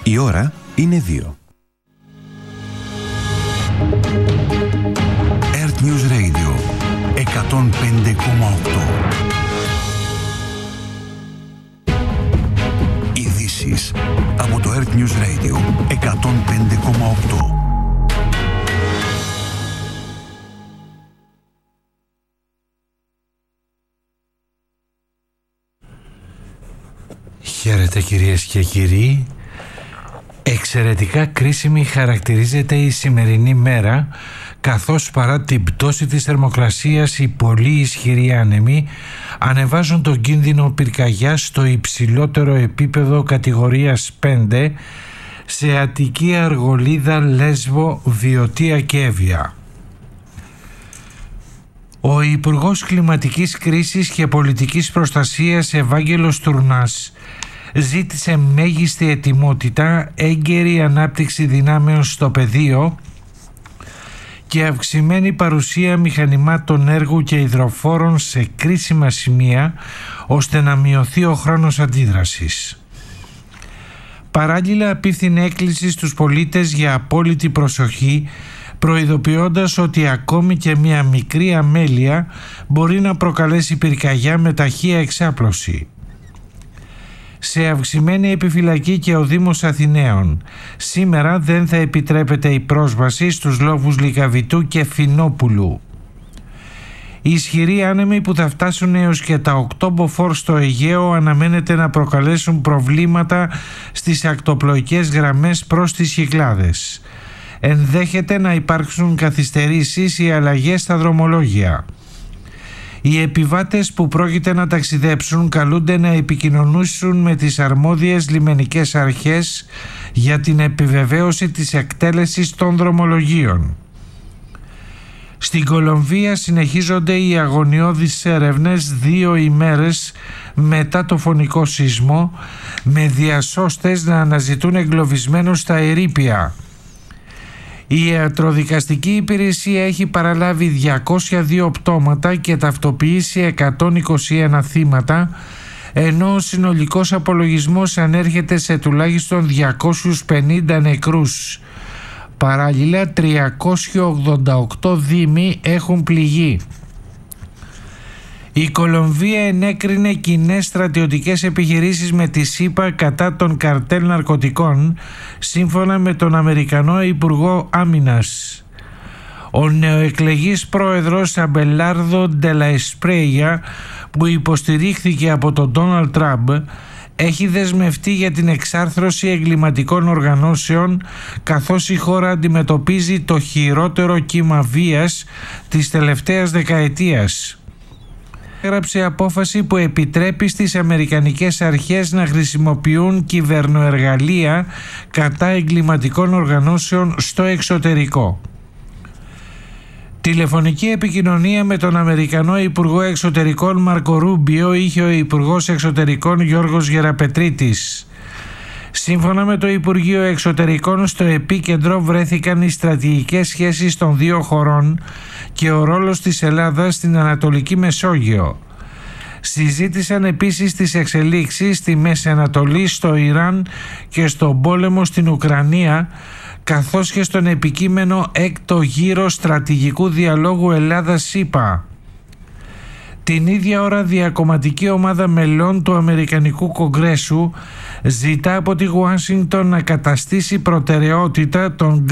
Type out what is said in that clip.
Η ώρα είναι 2. Earth News Radio 105,8. Ειδήσεις από το Earth News Radio 105,8. Χαίρετε κυρίες και κύριοι. Εξαιρετικά κρίσιμη χαρακτηρίζεται η σημερινή μέρα, καθώς παρά την πτώση της θερμοκρασίας οι πολύ ισχυροί άνεμοι ανεβάζουν τον κίνδυνο πυρκαγιάς στο υψηλότερο επίπεδο κατηγορίας 5 σε Αττική, Αργολίδα, Λέσβο, Βιωτία και Εύβοια. Ο Υπουργός Κλιματικής Κρίσης και Πολιτικής Προστασίας Ευάγγελος Τουρνάς ζήτησε μέγιστη ετοιμότητα, έγκαιρη ανάπτυξη δυνάμεων στο πεδίο και αυξημένη παρουσία μηχανημάτων έργου και υδροφόρων σε κρίσιμα σημεία, ώστε να μειωθεί ο χρόνος αντίδρασης. Παράλληλα απίφθινε έκκληση στους πολίτες για απόλυτη προσοχή, προειδοποιώντας ότι ακόμη και μια μικρή αμέλεια μπορεί να προκαλέσει πυρκαγιά με ταχεία εξάπλωση. Σε αυξημένη επιφυλακή και ο Δήμος Αθηναίων. Σήμερα δεν θα επιτρέπεται η πρόσβαση στους λόφους Λυκαβητού και Φινόπουλου. Οι ισχυροί άνεμοι που θα φτάσουν έως και τα 8 μποφόρ στο Αιγαίο αναμένεται να προκαλέσουν προβλήματα στις ακτοπλοϊκές γραμμές προς τις Κυκλάδες. Ενδέχεται να υπάρξουν καθυστερήσεις ή αλλαγές στα δρομολόγια. Οι επιβάτες που πρόκειται να ταξιδέψουν καλούνται να επικοινωνήσουν με τις αρμόδιες λιμενικές αρχές για την επιβεβαίωση της εκτέλεσης των δρομολογίων. Στην Κολομβία συνεχίζονται οι αγωνιώδεις έρευνες 2 ημέρες μετά το φωνικό σεισμό, με διασώστες να αναζητούν εγκλωβισμένους στα ερείπια. Η ιατροδικαστική υπηρεσία έχει παραλάβει 202 πτώματα και ταυτοποιήσει 121 θύματα, ενώ ο συνολικός απολογισμός ανέρχεται σε τουλάχιστον 250 νεκρούς. Παράλληλα, 388 δήμοι έχουν πληγεί. Η Κολομβία ενέκρινε κοινές στρατιωτικές επιχειρήσεις με τη ΣΥΠΑ κατά των καρτέλ ναρκωτικών, σύμφωνα με τον Αμερικανό Υπουργό Άμυνας. Ο νεοεκλεγής πρόεδρος Αμπελάρδο Ντελα Εσπρέγια, που υποστηρίχθηκε από τον Ντόναλντ Τραμπ, έχει δεσμευτεί για την εξάρθρωση εγκληματικών οργανώσεων, καθώς η χώρα αντιμετωπίζει το χειρότερο κύμα βίας της τελευταίας δεκαετίας. Έγραψε απόφαση που επιτρέπει στις αμερικανικές αρχές να χρησιμοποιούν κυβερνοεργαλεία κατά εγκληματικών οργανώσεων στο εξωτερικό. Τηλεφωνική επικοινωνία με τον Αμερικανό Υπουργό Εξωτερικών Μάρκο Ρούμπιο είχε ο Υπουργός Εξωτερικών Γιώργος Γεραπετρίτης. Σύμφωνα με το Υπουργείο Εξωτερικών, στο επίκεντρο βρέθηκαν οι στρατηγικές σχέσεις των δύο χωρών και ο ρόλος της Ελλάδας στην Ανατολική Μεσόγειο. Συζήτησαν επίσης τις εξελίξεις στη Μέση Ανατολή, στο Ιράν και στον πόλεμο στην Ουκρανία, καθώς και στον επικείμενο έκτο γύρο στρατηγικού διαλόγου Ελλάδα-ΣΥΠΑ. Την ίδια ώρα, διακομματική ομάδα μελών του Αμερικανικού Κογκρέσου ζητά από τη Ουάσιγκτον να καταστήσει προτεραιότητα τον